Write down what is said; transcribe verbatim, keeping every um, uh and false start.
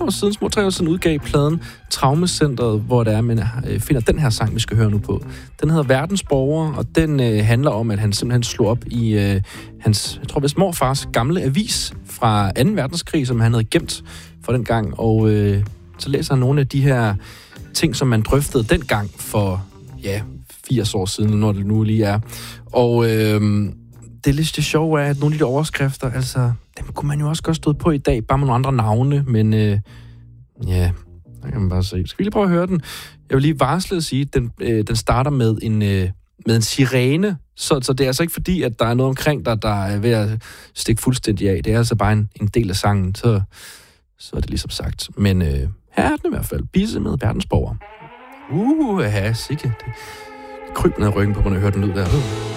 år siden, små tre år siden, udgav pladen Traumecentret, hvor der er, man øh, finder den her sang, vi skal høre nu på. Den hedder Verdensborger, og den øh, handler om, at han simpelthen slog op i øh, hans, jeg tror vist morfars gamle avis fra anden verdenskrig, som han havde gemt for den gang, og øh, så læser han nogle af de her ting, som man drøftede dengang for, ja, firs år siden, når det nu lige er. Og øh, det er lidt det sjove er, at nogle af de overskrifter, altså, dem kunne man jo også godt stå på i dag, bare med nogle andre navne, men øh, ja, der kan man bare se. Skal vi lige prøve at høre den? Jeg vil lige varsle at sige, at den, øh, den starter med en, øh, med en sirene, så, så det er altså ikke fordi, at der er noget omkring dig, der er ved at stikke fuldstændig af. Det er altså bare en, en del af sangen, så, så er det ligesom sagt. Men øh, her er den i hvert fald. Bisse med Verdensborger. Uh, ja, sikkert. Det kryb ned i ryggen på, når jeg hører den lyd der.